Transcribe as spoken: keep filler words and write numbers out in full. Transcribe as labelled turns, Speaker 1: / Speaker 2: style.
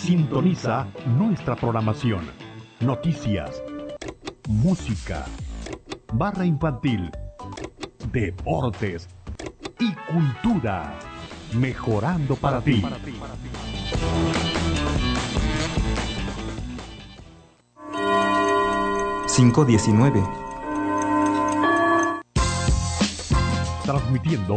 Speaker 1: Sintoniza nuestra programación. Noticias, música, barra infantil, deportes y cultura. Mejorando para ti.
Speaker 2: cinco diecinueve.
Speaker 1: Transmitiendo